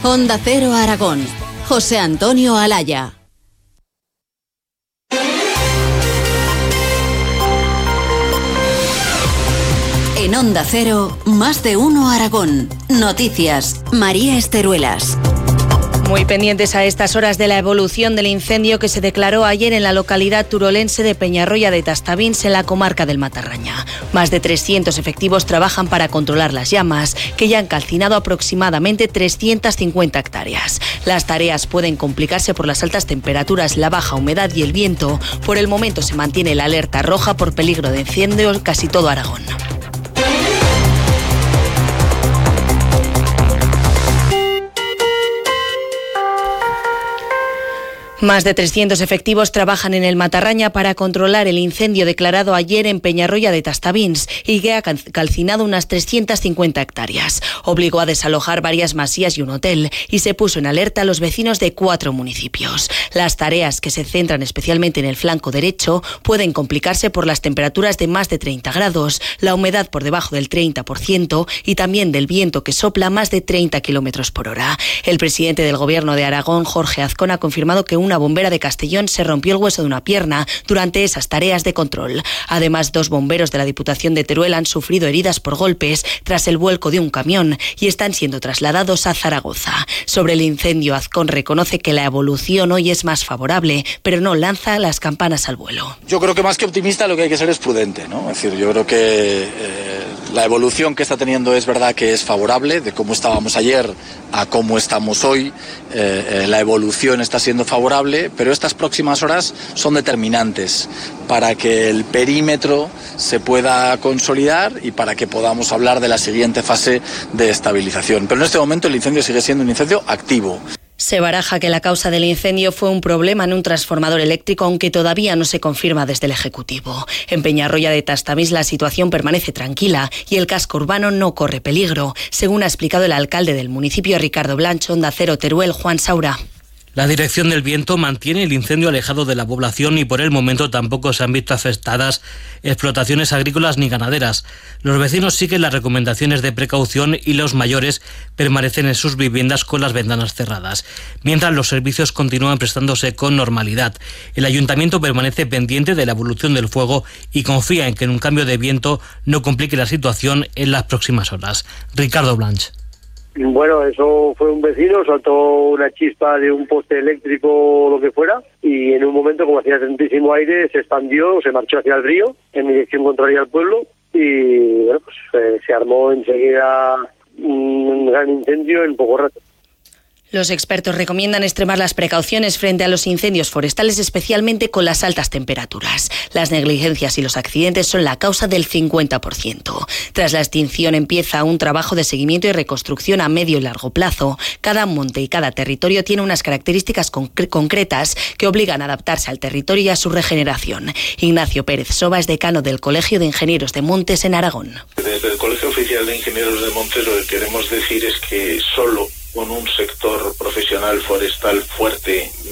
Onda Cero Aragón. José Antonio Alaya. En Onda Cero, más de uno Aragón. Noticias. María Esteruelas. Muy pendientes a estas horas de la evolución del incendio que se declaró ayer en la localidad turolense de Peñarroya de Tastavins, en la comarca del Matarraña. Más de 300 efectivos trabajan para controlar las llamas, que ya han calcinado aproximadamente 350 hectáreas. Las tareas pueden complicarse por las altas temperaturas, la baja humedad y el viento. Por el momento se mantiene la alerta roja por peligro de incendio en casi todo Aragón. Más de 300 efectivos trabajan en el Matarraña para controlar el incendio declarado ayer en Peñarroya de Tastavins y que ha calcinado unas 350 hectáreas. Obligó a desalojar varias masías y un hotel y se puso en alerta a los vecinos de 4 municipios. Las tareas, que se centran especialmente en el flanco derecho, pueden complicarse por las temperaturas de más de 30 grados, la humedad por debajo del 30% y también del viento que sopla más de 30 kilómetros por hora. El presidente del Gobierno de Aragón, Jorge Azcón, ha confirmado que una bombera de Castellón se rompió el hueso de una pierna durante esas tareas de control. Además, 2 bomberos de la Diputación de Teruel han sufrido heridas por golpes tras el vuelco de un camión y están siendo trasladados a Zaragoza. Sobre el incendio, Azcón reconoce que la evolución hoy es más favorable, pero no lanza las campanas al vuelo. Yo creo que más que optimista lo que hay que ser es prudente, ¿no? Es decir, yo creo que la evolución que está teniendo es verdad que es favorable, de cómo estábamos ayer a cómo estamos hoy. La evolución está siendo favorable, pero estas próximas horas son determinantes para que el perímetro se pueda consolidar y para que podamos hablar de la siguiente fase de estabilización. Pero en este momento el incendio sigue siendo un incendio activo. Se baraja que la causa del incendio fue un problema en un transformador eléctrico, aunque todavía no se confirma desde el Ejecutivo. En Peñarroya de Tastavins la situación permanece tranquila y el casco urbano no corre peligro, según ha explicado el alcalde del municipio, Ricardo Blancho. Onda Cero Teruel, Juan Saura. La Dirección del Viento mantiene el incendio alejado de la población y por el momento tampoco se han visto afectadas explotaciones agrícolas ni ganaderas. Los vecinos siguen las recomendaciones de precaución y los mayores permanecen en sus viviendas con las ventanas cerradas, mientras los servicios continúan prestándose con normalidad. El ayuntamiento permanece pendiente de la evolución del fuego y confía en que un cambio de viento no complique la situación en las próximas horas. Ricardo Blanch. Bueno, eso fue un vecino, saltó una chispa de un poste eléctrico o lo que fuera y en un momento, como hacía tantísimo aire, se expandió, se marchó hacia el río en dirección contraria al pueblo y bueno, pues se armó enseguida un gran incendio en poco rato. Los expertos recomiendan extremar las precauciones frente a los incendios forestales, especialmente con las altas temperaturas. Las negligencias y los accidentes son la causa del 50%. Tras la extinción empieza un trabajo de seguimiento y reconstrucción a medio y largo plazo. Cada monte y cada territorio tiene unas características concretas que obligan a adaptarse al territorio y a su regeneración. Ignacio Pérez Soba es decano del Colegio de Ingenieros de Montes en Aragón. Desde el Colegio Oficial de Ingenieros de Montes lo que queremos decir es que solo con un sector profesional forestal fuerte,